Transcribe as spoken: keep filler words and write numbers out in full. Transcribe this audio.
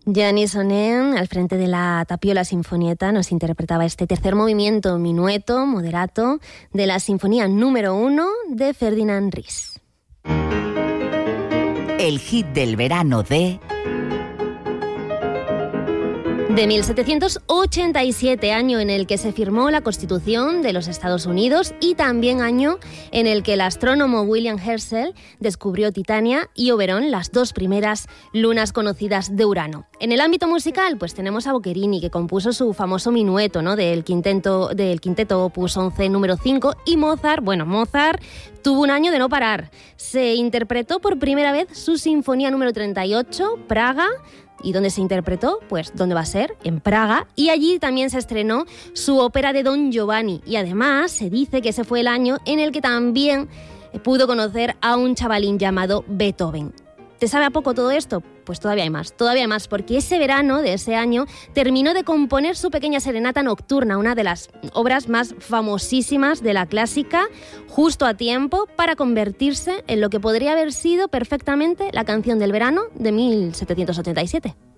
Gianni Sonen, al frente de la Tapiola Sinfonietta, nos interpretaba este tercer movimiento, minueto, moderato, de la Sinfonía número uno de Ferdinand Ries. El hit del verano de... De mil setecientos ochenta y siete, año en el que se firmó la Constitución de los Estados Unidos y también año en el que el astrónomo William Herschel descubrió Titania y Oberon, las dos primeras lunas conocidas de Urano. En el ámbito musical, pues tenemos a Boccherini, que compuso su famoso minueto, ¿no?, del quinteto, del quinteto Opus once número cinco, y Mozart, bueno, Mozart tuvo un año de no parar. Se interpretó por primera vez su Sinfonía número treinta y ocho, Praga. ¿Y dónde se interpretó? Pues, ¿dónde va a ser? En Praga. Y allí también se estrenó su ópera de Don Giovanni. Y además se dice que ese fue el año en el que también pudo conocer a un chavalín llamado Beethoven. ¿Te sabe a poco todo esto? Pues todavía hay más, todavía hay más, porque ese verano de ese año terminó de componer su pequeña serenata nocturna, una de las obras más famosísimas de la clásica, justo a tiempo para convertirse en lo que podría haber sido perfectamente la canción del verano de mil setecientos ochenta y siete.